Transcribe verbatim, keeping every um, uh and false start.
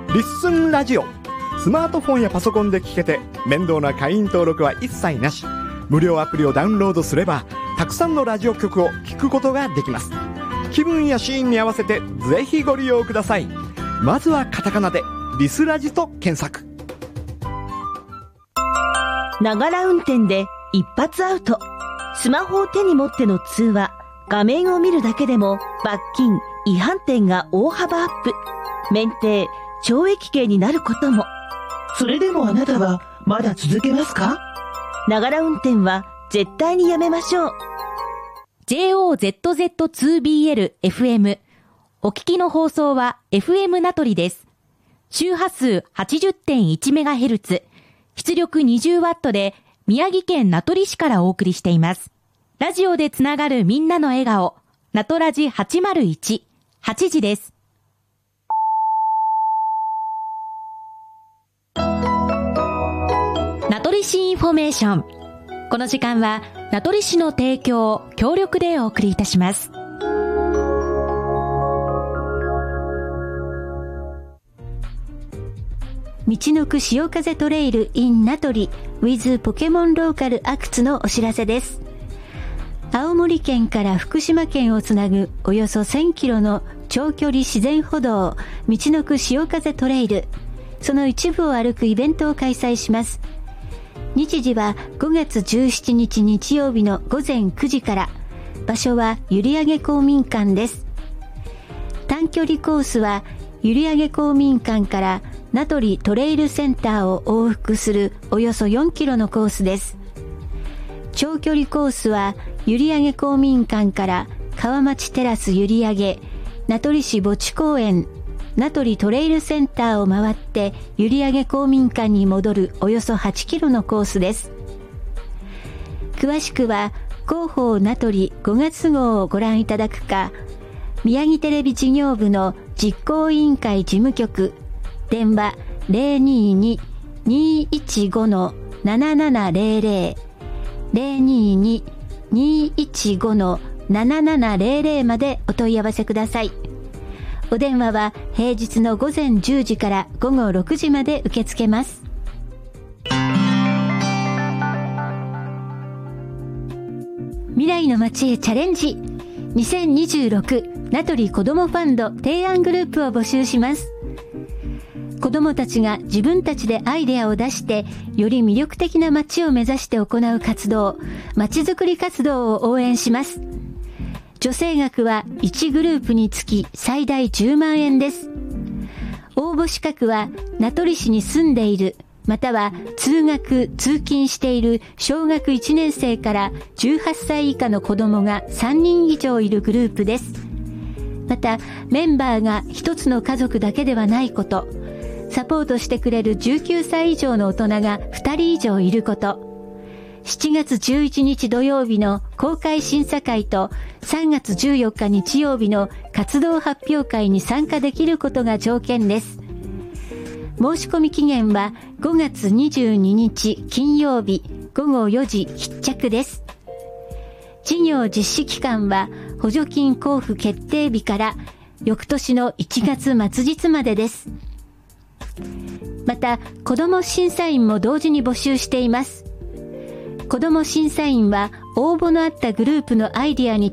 リッスンラジオ。スマートフォンやパソコンで聞けて面倒な会員登録は一切なし。無料アプリをダウンロードすればたくさんのラジオ局を聞くことができます。気分やシーンに合わせてぜひご利用ください。まずはカタカナでリスラジと検索。 ながら運転で一発アウト。スマホを手に持っての通話、画面を見るだけでも罰金、違反点が大幅アップ。免停、懲役刑になることも。 それでもあなたはまだ続けますか？ ながら運転は絶対にやめましょう。 ジェイオーゼットゼットツービーエルエフエム。お聞きの放送は エフエム 名取です。周波数 はちじゅってんいちメガヘルツ、出力 にじゅうワット で宮城県名取市からお送りしています。ラジオでつながるみんなの笑顔、名取ラジはちまるいち、はちじです。名取市インフォメーション。この時間は名取市の提供、協力でお送りいたします。 みちのく潮風トレイル in 名取 with ポケモンローカルアクツのお知らせです。青森県から福島県をつなぐおよそせんキロの長距離自然歩道みちのく潮風トレイル、その一部を歩くイベントを開催します。日時はごがつじゅうしちにち日曜日のごぜんくじから。場所は閖上公民館です。短距離コースは閖上公民館から名取トレイルセンターを往復するおよそよんキロのコースです。長距離コースは閖上公民館から川町テラス閖上、名取市墓地公園、名取トレイルセンターを回って閖上公民館に戻るおよそはちキロのコースです。詳しくは広報名取ごがつ号をご覧いただくか、宮城テレビ事業部の実行委員会事務局、電話 ゼロにーにーにーいちごのななななゼロゼロ ゼロにーにーにーいちごのななななゼロゼロまでお問い合わせください。お電話は平日のごぜんじゅうじからごごろくじまで受け付けます。未来の街へチャレンジ。にせんにじゅうろく名取子どもファンド提案グループを募集します。子どもたちが自分たちでアイデアを出してより魅力的な街を目指して行う活動、街づくり活動を応援します。助成額はいちグループにつき最大じゅうまんえんです。応募資格は名取市に住んでいる、または通学・通勤している小学いちねん生からじゅうはっさい以下の子どもがさんにん以上いるグループです。またメンバーが一つの家族だけではないこと、サポートしてくれるじゅうきゅうさい以上の大人がふたり以上いること、しちがつじゅういちにち土曜日の公開審査会とさんがつじゅうよっか日曜日の活動発表会に参加できることが条件です。申し込み期限はごがつにじゅうににち金曜日ごごよじ必着です。事業実施期間は補助金交付決定日から翌年のいちがつまつ日までです。また、子ども審査員も同時に募集しています。子ども審査員は応募のあったグループのアイデアに